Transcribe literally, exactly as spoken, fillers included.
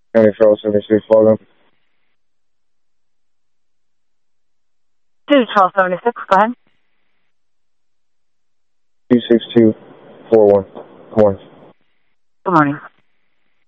County Trail seventy-six, Logan. two twelve seventy-six, go ahead. two six two four one. Good morning. Good morning.